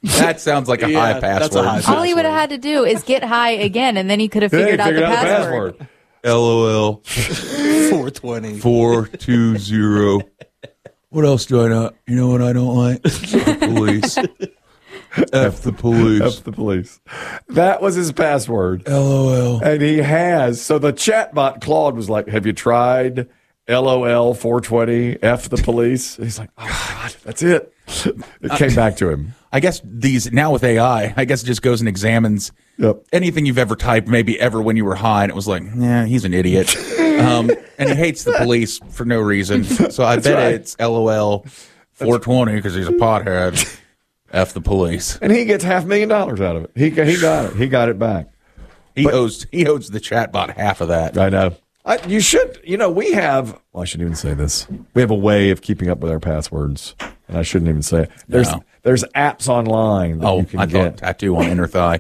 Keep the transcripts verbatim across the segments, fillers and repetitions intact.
That sounds like a Yeah, high that's password. a high password. All he would have had to do is get high again, and then he could have Yeah, he figured out the figured password. password. LOL four twenty. four two zero. What else do I not? You know what I don't like? The police. F the police. F the police. That was his password. LOL. And he has. So the chatbot Claude was like, have you tried LOL four twenty F the police? And he's like, oh, God, that's it. It came back to him. I guess these, now with A I, I guess it just goes and examines Yep. anything you've ever typed, maybe ever when you were high, and it was like, yeah, he's an idiot. um, and he hates the police for no reason. So I bet right. it's LOL four twenty because he's a pothead. F the police. And he gets half a million dollars out of it. He, he got it. He got it back. He But- owes he owes the chatbot half of that. I know. I, you should, you know, we have, well, I shouldn't even say this. We have a way of keeping up with our passwords, and I shouldn't even say it. There's No. there's apps online that Oh, you can I get. thought tattoo on inner thigh.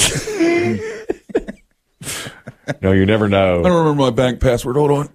No, you never I know. don't remember my bank password. Hold on.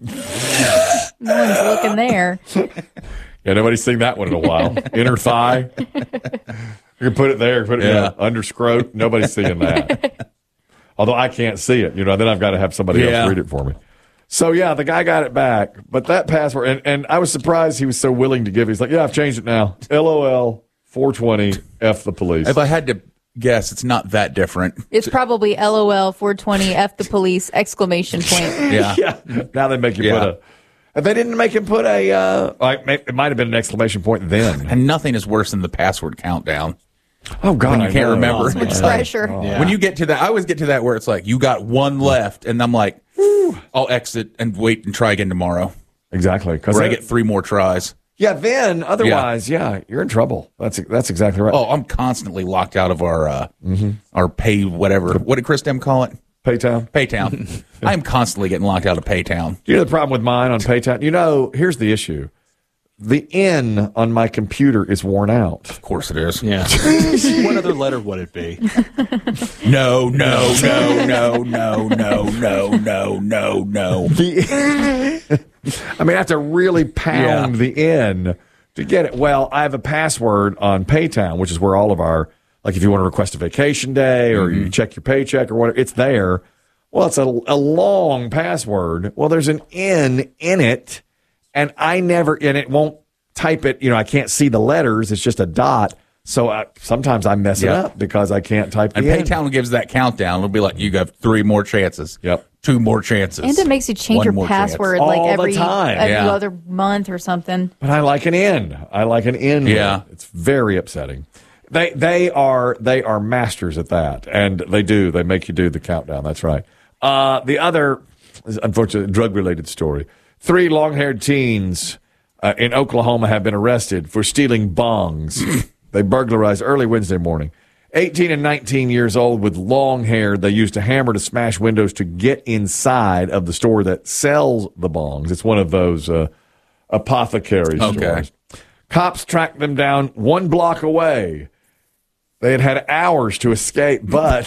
No one's looking there. Yeah, nobody's seen that one in a while. Inner thigh. You can put it there, put it Yeah. yeah. under scrot. Nobody's seeing that. Although I can't see it, you know, then I've got to have somebody Yeah. else read it for me. So yeah, the guy got it back, but that password, and, and I was surprised he was so willing to give. He's like, yeah, I've changed it now. LOL four twenty F the police. If I had to guess, it's not that different. It's probably LOL four twenty F the police exclamation point. Yeah. Yeah. Now they make you Yeah. put a. And they didn't make him put a. Uh, like, may- it might have been an exclamation point then. And nothing is worse than the password countdown. Oh God, When you I can't know. remember. Oh, It's man. Pressure. Yeah. When you get to that, I always get to that where it's like, you got one left. And I'm like, I'll exit and wait and try again tomorrow. Exactly. Because Where I get three more tries. yeah, then otherwise, yeah. you're in trouble. That's that's exactly right. Oh, I'm constantly locked out of our uh, our pay whatever. What did Chris Dem call it? Paytown. Paytown. I am constantly getting locked out of Paytown. You know the problem with mine on Paytown? You know, here's the issue. The N on my computer is worn out. Of course it is. Yeah. What other letter would it be? No, no, no, no, no, no, no, no, no, no. The, I mean, I have to really pound Yeah. the N to get it. Well, I have a password on Paytown, which is where all of our, like if you want to request a vacation day or you check your paycheck or whatever, it's there. Well, it's a, a long password. Well, there's an N in it, and I never, and it won't type it. You know, I can't see the letters. It's just a dot. So I, sometimes I mess it Yeah. up because I can't type the And N. Paytown gives that countdown. It'll be like, you got three more chances. Yep. Two more chances. And it makes you change One your more chance. password All like the every, time. every Yeah. other month or something. But I like an N. I like an N. Yeah. It's very upsetting. They they are they are masters at that, and they do. They make you do the countdown. That's right. Uh, the other, unfortunately, drug related story: three long haired teens uh, in Oklahoma have been arrested for stealing bongs. They burglarized early Wednesday morning. eighteen and nineteen years old with long hair. They used a hammer to smash windows to get inside of the store that sells the bongs. It's one of those uh, apothecary Okay. stores. Cops tracked them down one block away. They had had hours to escape, but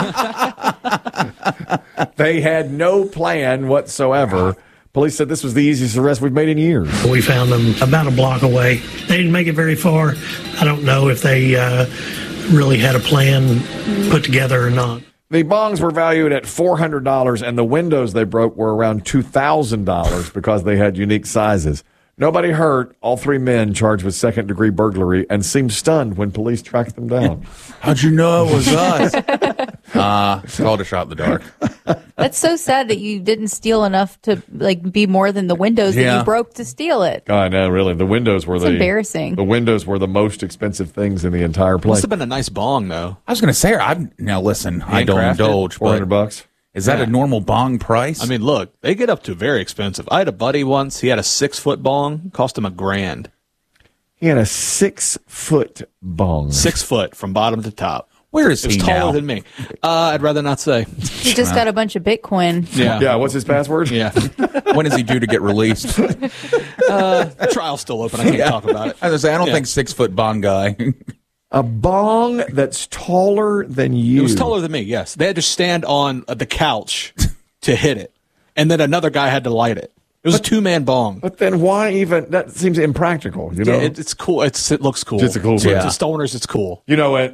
they had no plan whatsoever. Police said this was the easiest arrest we've made in years. We found them about a block away. They didn't make it very far. I don't know if they uh, really had a plan put together or not. The bongs were valued at four hundred dollars, and the windows they broke were around two thousand dollars because they had unique sizes. Nobody hurt. All three men charged with second-degree burglary and seemed stunned when police tracked them down. How'd you know it was us? uh, it's called a shot in the dark. That's so sad that you didn't steal enough to like be more than the windows that Yeah. you broke to steal it. God, no, really. The windows were It's the embarrassing. The windows were the most expensive things in the entire place. Must have been a nice bong, though. I was going to say, I'm now listen, I don't Handcrafted? indulge, Four hundred but bucks. is that Yeah. a normal bong price? I mean, look, they get up to very expensive. I had a buddy once. He had a six-foot bong. Cost him a grand. He had a six-foot bong. Six foot from bottom to top. where is It was he taller now? than me. Uh, I'd rather not say. He just got a bunch of Bitcoin. Yeah. Yeah, what's his password? Yeah. When is he due to get released? The trial's still open. I can't talk about it. I was gonna say, I don't Yeah. think six foot bong guy. A bong that's taller than you. It was taller than me, yes. They had to stand on uh, the couch to hit it. And then another guy had to light it. It was a two-man bong. But then why even? That seems impractical. You know. Yeah, it, it's cool. It's, it looks cool. It's a cool To, thing. to stoners, it's cool. You know, at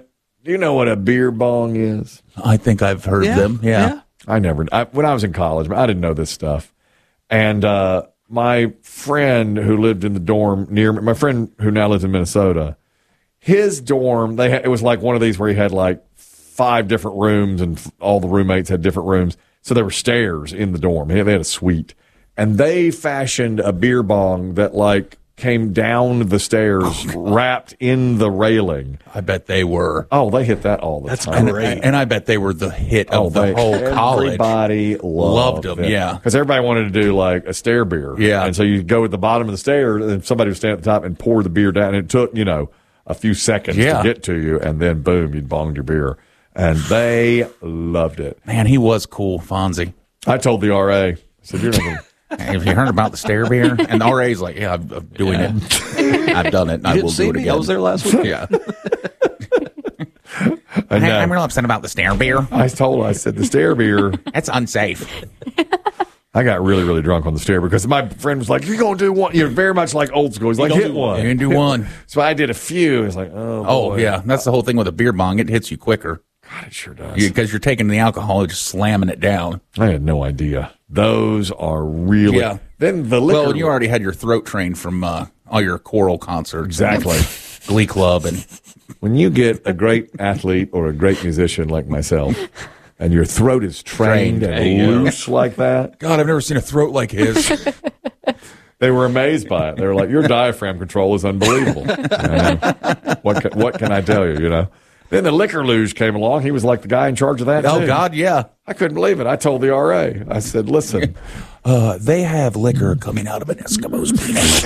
Do you know what a beer bong is? I think I've heard Yeah, them. Yeah. yeah. I never. I, when I was in college, I didn't know this stuff. And uh, my friend who lived in the dorm near me, my friend who now lives in Minnesota, his dorm, they had, it was like one of these where he had like five different rooms and f- all the roommates had different rooms. So there were stairs in the dorm. They had a suite. And they fashioned a beer bong that like came down the stairs, oh, wrapped in the railing. I bet they were. Oh, they hit that all the That's time. And, and I bet they were the hit Oh, of the they, whole college. Everybody loved, Loved them, it. yeah. Because everybody wanted to do like a stair beer. Yeah. And so you go at the bottom of the stairs, and somebody would stand at the top and pour the beer down. And it took, you know, a few seconds Yeah. to get to you, and then boom, you'd bonged your beer. And they loved it. Man, he was cool, Fonzie. I told the R A, I said, you're not going to. Have you heard about the stair beer? And the R A's like, yeah, I'm, I'm doing Yeah. it. I've done it. And I didn't will see do it me? again. I was there last week. Yeah. And, uh, I'm real upset about the stair beer. I told her, I said, the stair beer. That's unsafe. I got really, really drunk on the stair because my friend was like, you're going to do one. You're very much like old school. He's like, hit one. You can do one. So I did a few. It's like, oh, Oh, boy. yeah. That's the whole thing with a beer bong. It hits you quicker God, it sure does. because you're taking the alcohol and just slamming it down. I had no idea. Those are really. Yeah. Then the liquor. Well, you already had your throat trained from uh, all your choral concerts. Exactly. Glee Club. And When you get a great athlete or a great musician like myself, and your throat is trained, Trained, and yeah. loose like that, God, I've never seen a throat like his. they were amazed by it. They were like, your diaphragm control is unbelievable. And what, can, what can I tell you, you know? Then the liquor luge came along. He was like the guy in charge of that. Oh, too. God, yeah. I couldn't believe it. I told the R A. I said, listen, Uh, they have liquor coming out of an Eskimo's penis.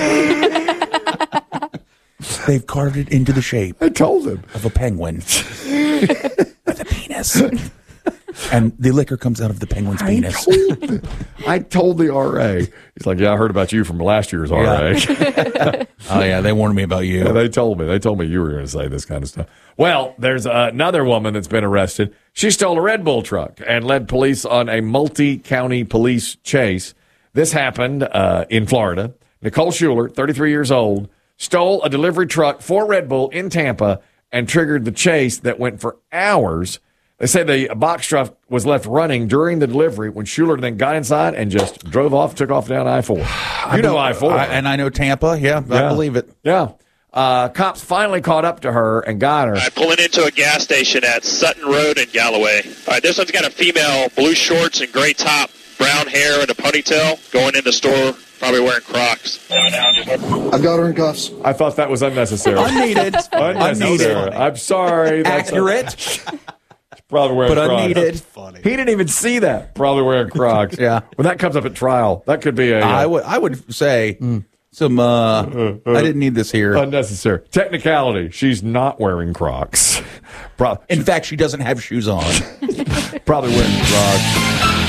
They've carved it into the shape I told him. of a penguin with a penis. And the liquor comes out of the penguin's I penis. told, him. I told the R A. He's like, yeah, I heard about you from last year's R A. Yeah. Oh, yeah, they warned me about you. Yeah, they told me. They told me you were going to say this kind of stuff. Well, there's uh, another woman that's been arrested. She stole a Red Bull truck and led police on a multi-county police chase. This happened uh, in Florida. Nicole Schuler, thirty-three years old, stole a delivery truck for Red Bull in Tampa and triggered the chase that went for hours. They say the box truck was left running during the delivery when Schuler then got inside and just drove off, took off down I four. You know I four. I, and I know Tampa. Yeah, I Yeah. believe it. Yeah. Uh, cops finally caught up to her and got her. All right, pulling into a gas station at Sutton Road in Galloway. All right, this one's got a female, blue shorts and gray top, brown hair and a ponytail, going in the store, probably wearing Crocs. I've got her in cuffs. I thought that was unnecessary. Unneeded. Unnecessary. Unneeded. I'm sorry. That's Accurate, probably wearing but Crocs. unneeded. Funny. He didn't even see that. Probably wearing Crocs. Yeah. When that comes up at trial, that could be a uh, I would I would say some, uh, I didn't need this here. unnecessary technicality. She's not wearing Crocs. Pro- In fact, she doesn't have shoes on. probably wearing Crocs.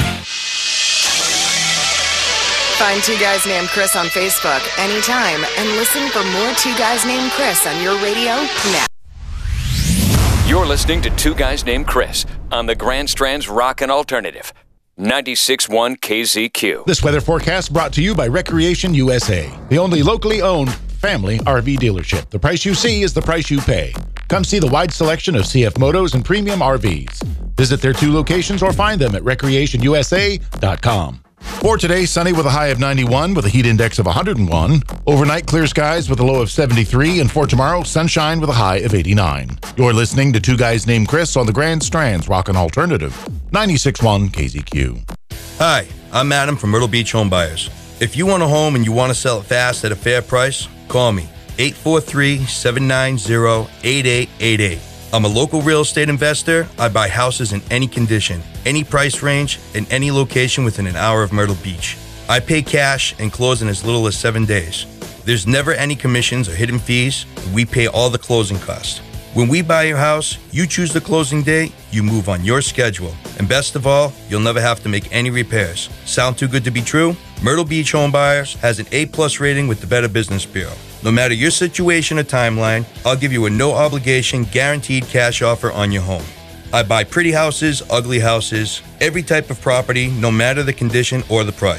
Find Two Guys Named Chris on Facebook anytime and listen for more Two Guys Named Chris on your radio now. You're listening to Two Guys Named Chris on the Grand Strand's Rockin' Alternative, ninety-six point one K Z Q. This weather forecast brought to you by Recreation U S A, the only locally owned family R V dealership. The price you see is the price you pay. Come see the wide selection of C F Motos and premium R Vs. Visit their two locations or find them at recreation u s a dot com. For today, sunny with a high of ninety-one with a heat index of one hundred one. Overnight, clear skies with a low of seventy-three. And for tomorrow, sunshine with a high of eighty-nine. You're listening to Two Guys Named Chris on the Grand Strand's Rockin' Alternative, ninety-six point one K Z Q. Hi, I'm Adam from Myrtle Beach Home Buyers. If you want a home and you want to sell it fast at a fair price, call me, eight four three, seven nine zero, eight eight eight eight. I'm a local real estate investor. I buy houses in any condition, any price range, and any location within an hour of Myrtle Beach. I pay cash and close in as little as seven days. There's never any commissions or hidden fees. We pay all the closing costs. When we buy your house, you choose the closing date, you move on your schedule. And best of all, you'll never have to make any repairs. Sound too good to be true? Myrtle Beach Home Buyers has an A plus rating with the Better Business Bureau. No matter your situation or timeline, I'll give you a no-obligation, guaranteed cash offer on your home. I buy pretty houses, ugly houses, every type of property, no matter the condition or the price.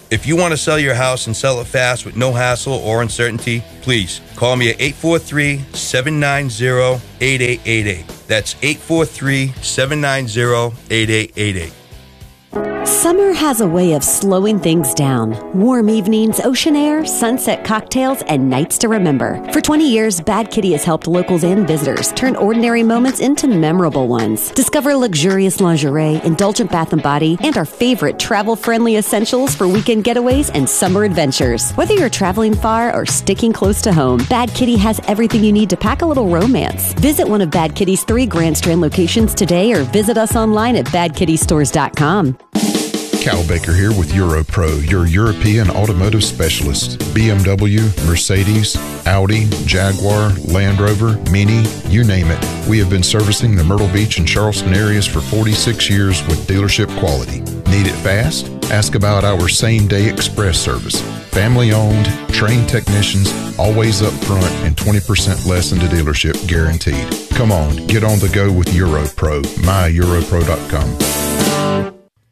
If you want to sell your house and sell it fast with no hassle or uncertainty, please call me at eight four three, seven nine zero, eight eight eight eight. That's eight four three, seven nine zero, eight eight eight eight. Summer has a way of slowing things down. Warm evenings, ocean air, sunset cocktails, and nights to remember. For twenty years, Bad Kitty has helped locals and visitors turn ordinary moments into memorable ones. Discover luxurious lingerie, indulgent bath and body, and our favorite travel-friendly essentials for weekend getaways and summer adventures. Whether you're traveling far or sticking close to home, Bad Kitty has everything you need to pack a little romance. Visit one of Bad Kitty's three Grand Strand locations today or visit us online at bad kitty stores dot com. Cal Baker here with Europro, your European automotive specialist. B M W, Mercedes, Audi, Jaguar, Land Rover, Mini, you name it. We have been servicing the Myrtle Beach and Charleston areas for forty-six years with dealership quality. Need it fast? Ask about our same-day express service. Family-owned, trained technicians, always up front, and twenty percent less than the dealership guaranteed. Come on, get on the go with Europro, my europro dot com.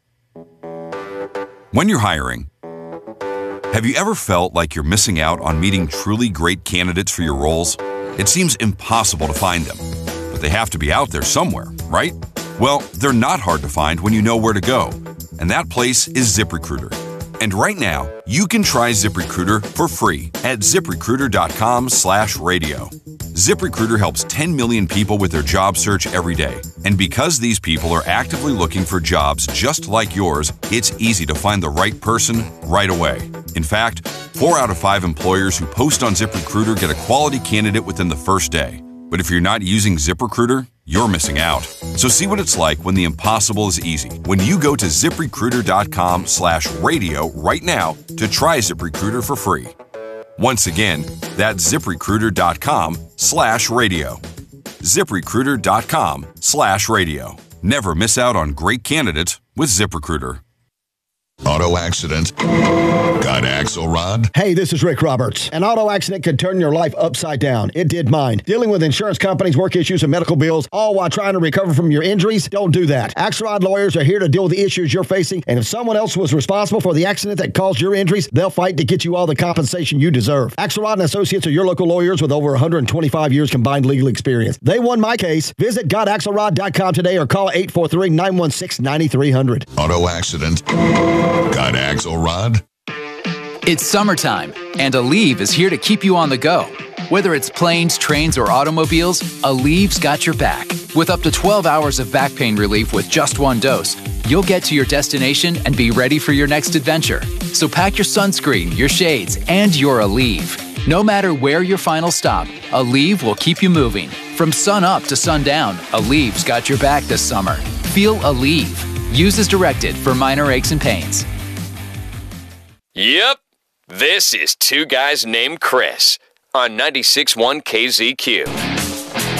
When you're hiring, have you ever felt like you're missing out on meeting truly great candidates for your roles? It seems impossible to find them, but they have to be out there somewhere, right? Well, they're not hard to find when you know where to go, and that place is ZipRecruiter. And right now, you can try ZipRecruiter for free at ziprecruiter dot com slash radio. ZipRecruiter helps ten million people with their job search every day. And because these people are actively looking for jobs just like yours, it's easy to find the right person right away. In fact, four out of five employers who post on ZipRecruiter get a quality candidate within the first day. But if you're not using ZipRecruiter, you're missing out. So see what it's like when the impossible is easy. When you go to ziprecruiter dot com slash radio right now to try ZipRecruiter for free. Once again, that's ziprecruiter dot com slash radio. ziprecruiter dot com slash radio. Never miss out on great candidates with ZipRecruiter. Auto accident? Got Axelrod? Hey, this is Rick Roberts. An auto accident could turn your life upside down. It did mine. Dealing with insurance companies, work issues, and medical bills, all while trying to recover from your injuries? Don't do that. Axelrod lawyers are here to deal with the issues you're facing, and if someone else was responsible for the accident that caused your injuries, they'll fight to get you all the compensation you deserve. Axelrod and Associates are your local lawyers with over one hundred twenty-five years combined legal experience. They won my case. Visit got axelrod dot com today or call eight four three, nine one six, nine three zero zero. Auto accident? Got Axelrod? It's summertime, and Aleve is here to keep you on the go. Whether it's planes, trains, or automobiles, Aleve's got your back. With up to twelve hours of back pain relief with just one dose, you'll get to your destination and be ready for your next adventure. So pack your sunscreen, your shades, and your Aleve. No matter where your final stop, Aleve will keep you moving. From sun up to sundown, Aleve's got your back this summer. Feel Aleve. Use as directed for minor aches and pains. Yep, this is Two Guys Named Chris on ninety-six point one K Z Q.